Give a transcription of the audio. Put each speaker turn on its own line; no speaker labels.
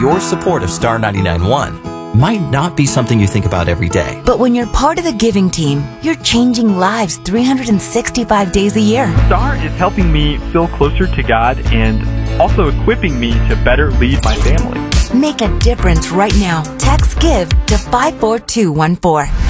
your support of Star 99.1 might not be something you think about every day.
But when you're part of the giving team, you're changing lives 365 days a year.
Star is helping me feel closer to God and also equipping me to better lead my family.
Make a difference right now. Text GIVE to 54214.